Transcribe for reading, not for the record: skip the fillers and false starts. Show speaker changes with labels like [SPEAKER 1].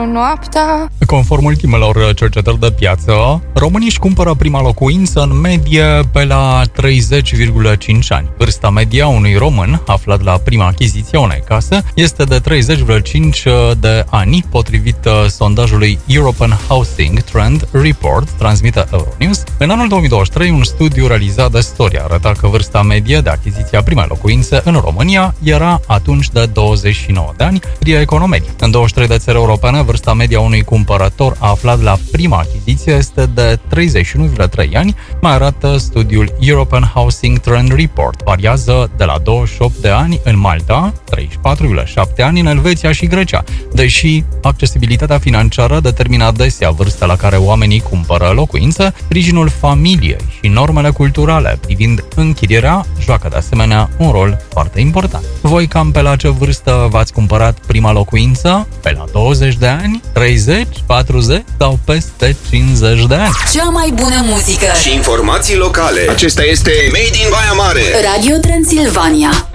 [SPEAKER 1] noaptea.
[SPEAKER 2] Conform ultimelor cercetări de piață, românii își cumpără prima locuință în medie pe la 30,5 ani. Vârsta medie a unui român aflat la prima achiziție a unei case este de 30,5 de ani, potrivit sondajului European Housing Trend Report, transmite Euronews. În anul 2023, un studiu realizat de Storia arăta că vârsta medie de achiziție a primei locuințe în România era atunci de 29 de ani, scrie Economedia. În 23 de țări europene, vârsta medie a unui cumpărător aflat la prima achiziție este de 31,3 ani, mai arată studiul European Housing Trend Report. Variază de la 28 de ani în Malta, 34,7 ani în Elveția și Grecia, deși accesibilitatea financiară determină adesea vârsta la care oamenii cumpără locuințe, sprijinul familiei și normele culturale privind închirierea joacă de asemenea un rol foarte important. Voi cam pe la ce vârstă v-ați cumpărat prima locuință? Pe la 20 de ani? 30? 40? Sau peste 50 de ani?
[SPEAKER 3] Cea mai bună muzică
[SPEAKER 4] și informații locale. Acesta este Made in Baia Mare.
[SPEAKER 3] Radio Transilvania.